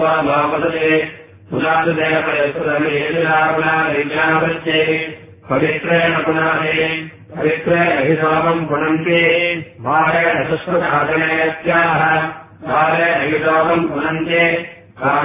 पुरादेवपरिसुरमेलिरावणावृत्ते पवित्रेण पुनाहे पवित्रेण हि सोमम् पुनन्ति भारेण सुस्मृतादनेत्याह भारेण हि सोमम् पुनन्ति